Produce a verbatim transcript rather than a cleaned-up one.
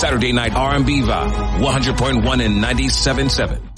Saturday Night R and B Vibe, one hundred point one and ninety-seven point seven.